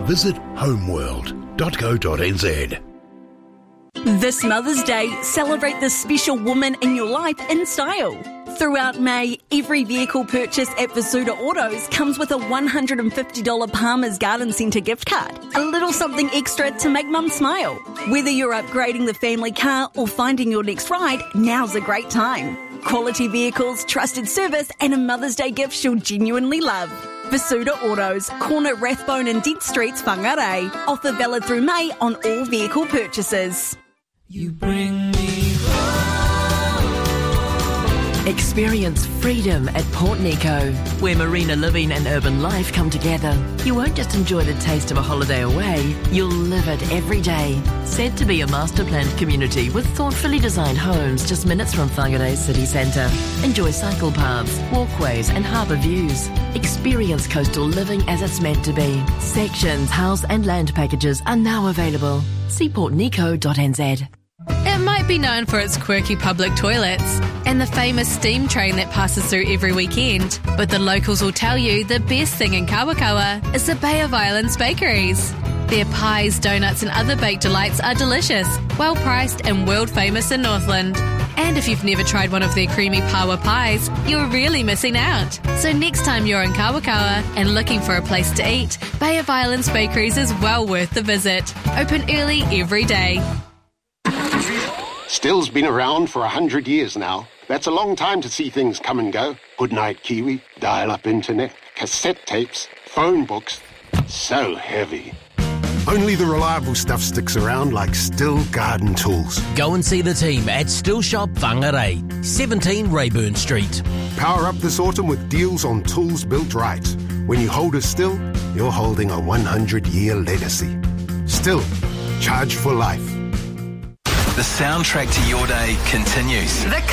visit homeworld.co.nz. This Mother's Day, celebrate the special woman in your life in style. Throughout May, every vehicle purchase at Visuda Autos comes with a $150 Palmer's Garden Centre gift card. A little something extra to make mum smile. Whether you're upgrading the family car or finding your next ride, now's a great time. Quality vehicles, trusted service and a Mother's Day gift she'll genuinely love. Visuda Autos, corner Rathbone and Dent Streets, Whangarei. Offer valid through May on all vehicle purchases. You bring me home. Experience freedom at Port Nico, where marina living and urban life come together. You won't just enjoy the taste of a holiday away, you'll live it every day. Said to be a master-planned community with thoughtfully designed homes just minutes from Whangarei city centre. Enjoy cycle paths, walkways and harbour views. Experience coastal living as it's meant to be. Sections, house and land packages are now available. See portnico.nz. It might be known for its quirky public toilets and the famous steam train that passes through every weekend, but the locals will tell you the best thing in Kawakawa is the Bay of Islands bakeries. Their pies, donuts and other baked delights are delicious, well priced and world famous in Northland. And if you've never tried one of their creamy pawa pies, you're really missing out. So next time you're in Kawakawa and looking for a place to eat, Bay of Islands Bakeries is well worth the visit. Open early every day. Still's been around for 100 years now. That's a long time to see things come and go. Goodnight Kiwi, dial-up internet, cassette tapes, phone books. So heavy. Only the reliable stuff sticks around, like Still Garden Tools. Go and see the team at Still Shop Whangarei, 17 Rayburn Street. Power up this autumn with deals on tools built right. When you hold a Still, you're holding a 100-year legacy. Still, charged for life. The soundtrack to your day continues. The